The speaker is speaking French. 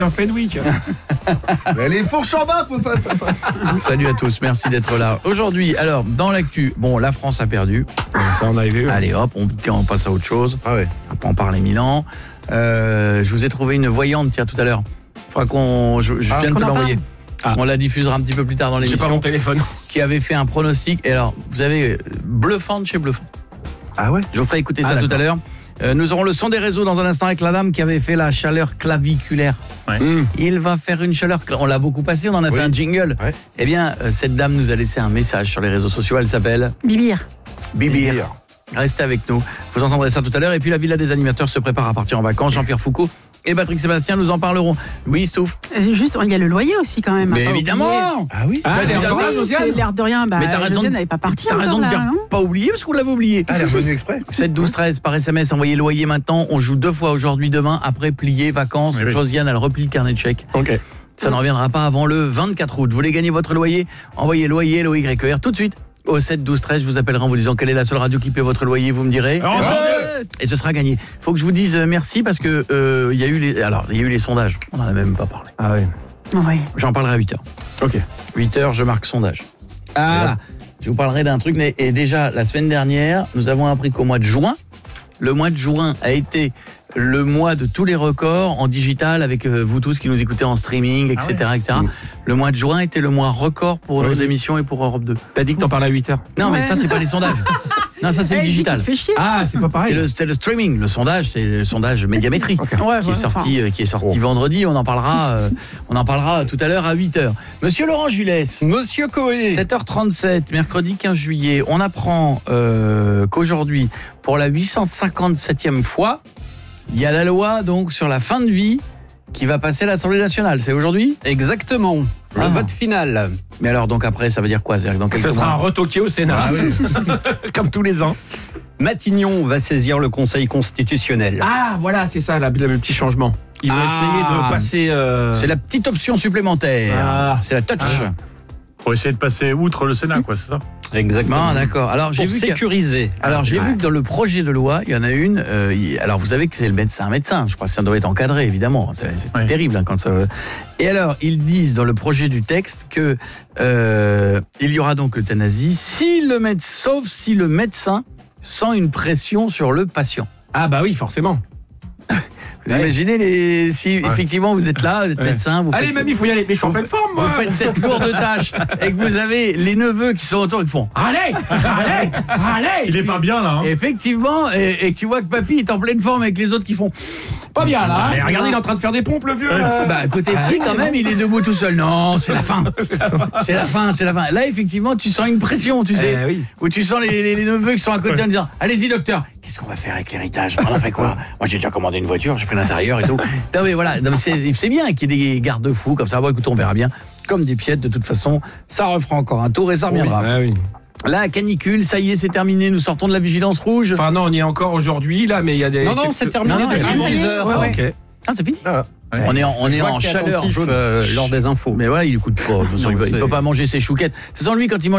un Fenwick. Les fourches en bas, faut faire. Salut à tous, merci d'être là. Aujourd'hui, alors, dans l'actu, bon, la France a perdu. Ça, on avait vu. Allez hop, on passe à autre chose. Ah ouais. On va pas en parler 1000 ans. Je vous ai trouvé une voyante, tiens, tout à l'heure. Faudra je viens de te l'envoyer. On la diffusera un petit peu plus tard dans l'émission. J'ai pas mon téléphone. Qui avait fait un pronostic. Et alors, vous avez bluffant de chez Bluffant. Ah ouais. Je vous ferai écouter ça tout à l'heure. Nous aurons le son des réseaux dans un instant avec la dame qui avait fait la chaleur claviculaire. Ouais. Il va faire une chaleur. On l'a beaucoup passé, on en a fait un jingle. Ouais. Eh bien, cette dame nous a laissé un message sur les réseaux sociaux. Elle s'appelle Bibir. Restez avec nous. Vous entendrez ça tout à l'heure. Et puis la Villa des animateurs se prépare à partir en vacances. Jean-Pierre Foucault et Patrick Sébastien nous en parleront. Oui, Stouff. Juste, il y a le loyer aussi quand même. Mais évidemment. Ah oui. C'est l'air de rien. Mais t'as raison. Josiane n'avait pas parti. T'as raison de dire pas oublier parce qu'on l'avait oublié. Elle est revenue exprès. 7 12 13 par SMS, envoyez loyer maintenant. On joue 2 fois aujourd'hui, demain. Après plier vacances. Oui. Josiane, elle replie le carnet de chèques. Ok. Ça ne reviendra pas avant le 24 août. Vous voulez gagner votre loyer? Envoyez loyer, LOYER tout de suite. Au 7 12 13, je vous appellerai en vous disant quelle est la seule radio qui paie votre loyer, vous me direz. Et ce sera gagné. Faut que je vous dise merci parce que il y a eu les sondages. On n'en a même pas parlé. Ah oui. Oui. J'en parlerai à 8h. Ok. 8h, je marque sondage. Ah, je vous parlerai d'un truc. Et déjà, la semaine dernière, nous avons appris qu'au mois de juin, le mois de juin a été le mois de tous les records en digital avec vous tous qui nous écoutez en streaming, etc. etc. Le mois de juin était le mois record pour nos émissions et pour Europe 2. T'as dit que t'en parlais à 8h. Non, mais ça, c'est pas les sondages. Non, ça, c'est le digital. Ah, c'est pas pareil. C'est le streaming. Le sondage, c'est le sondage Médiamétrie qui est sorti vendredi. On en parlera tout à l'heure à 8h. Monsieur Laurent Julès. Monsieur Coé. 7h37, mercredi 15 juillet. On apprend qu'aujourd'hui, pour la 857e fois, il y a la loi donc sur la fin de vie qui va passer à l'Assemblée nationale. C'est aujourd'hui ? Exactement. Le vote final. Mais alors donc après, ça veut dire quoi ? C'est-à-dire que dans quelques Ce sera mois... retoqué au Sénat. Comme tous les ans. Matignon va saisir le Conseil constitutionnel. Ah, voilà, c'est ça, le petit changement. Ils vont essayer de passer... C'est la petite option supplémentaire. C'est la touch. Pour essayer de passer outre le Sénat, quoi, c'est ça ? Exactement. Ah, d'accord. Alors j'ai pour vu sécuriser. Alors j'ai vu que dans le projet de loi, il y en a une. Alors vous savez que c'est un médecin. Je crois que ça doit être encadré, évidemment. C'est terrible quand ça. Et alors ils disent dans le projet du texte que il y aura donc euthanasie sauf si le médecin sent une pression sur le patient. Ah bah oui, forcément. Vous imaginez si effectivement vous êtes là, vous êtes médecin, vous allez faites mamie, il faut y aller, mais je suis en pleine forme moi. Vous faites cette lourde tâche et que vous avez les neveux qui sont autour qui font allez. Il est pas bien là. Effectivement, et tu vois que papy est en pleine forme avec les autres qui font pas bien là. Mais regardez, il est en train de faire des pompes le vieux. Bah côté si quand même, il est debout tout seul. Non, c'est la fin. C'est la fin. Là effectivement, tu sens une pression, tu sais. Où tu sens les neveux qui sont à côté en disant allez-y docteur. Qu'est-ce qu'on va faire avec l'héritage ? On a fait quoi ? Moi j'ai déjà commandé une voiture, j'ai pris l'intérieur et tout. Non mais voilà, c'est bien qu'il y ait des garde-fous comme ça. Bon écoute, on verra bien. Comme des pièces, de toute façon, ça refera encore un tour et ça reviendra. La canicule, ça y est, c'est terminé. Nous sortons de la vigilance rouge. Enfin non, on y est encore aujourd'hui là, mais il y a des... Non, c'est terminé depuis 6 heures. Ok. Ah, c'est fini. On est en chaleur lors des infos. Mais voilà, il écoute pas. Il peut pas manger ses chouquettes. De toute façon, lui, quand il mange